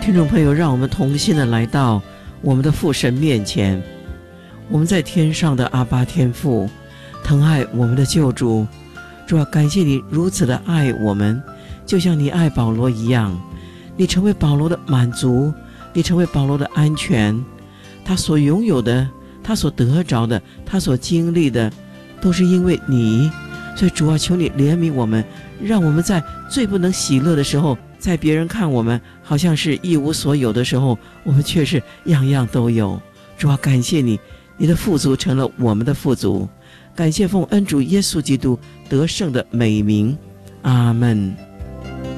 听众朋友，让我们同心的来到我们的父神面前。我们在天上的阿爸天父，疼爱我们的救主，主啊，感谢你如此的爱我们，就像你爱保罗一样，你成为保罗的满足，你成为保罗的安全，他所拥有的，他所得着的，他所经历的，都是因为你。所以主啊，求你怜悯我们，让我们在最不能喜乐的时候，在别人看我们好像是一无所有的时候，我们却是样样都有。主啊，感谢你，你的富足成了我们的富足。感谢奉恩主耶稣基督得胜的美名，阿们。